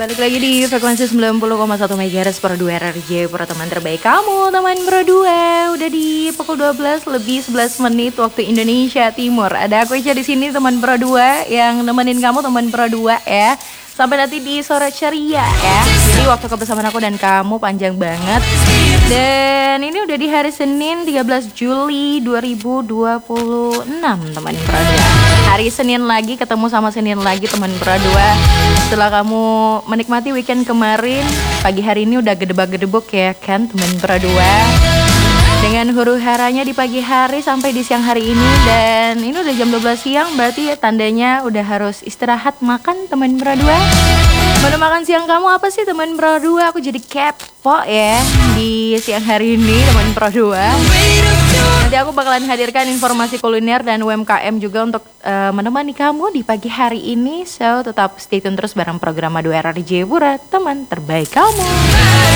Balik lagi di frekuensi 90,1 MHz per 2 RRJ Para teman terbaik kamu, teman berdua. Udah di pukul 12 lebih 11 menit waktu Indonesia Timur. Ada aku Ica di sini, teman berdua yang nemenin kamu, teman berdua ya. Sampai nanti di sore ceria ya. Jadi waktu kebersamaan aku dan kamu panjang banget. Dan ini udah di hari Senin 13 Juli 2026, teman berdua. Hari Senin lagi, ketemu sama Senin lagi, teman berdua. Setelah kamu menikmati weekend kemarin, pagi hari ini udah gedebak-gedebuk ya kan, teman berdua. Dengan huru haranya di pagi hari sampai di siang hari ini. Dan ini udah jam 12 siang, berarti ya tandanya udah harus istirahat makan, teman berdua. Menu makan siang kamu apa sih, teman berdua? Aku jadi kepo ya di siang hari ini, teman berdua. Nanti aku bakalan hadirkan informasi kuliner dan UMKM juga untuk menemani kamu di pagi hari ini. So tetap stay tune terus bareng program Madu RRJ Pura, teman terbaik kamu.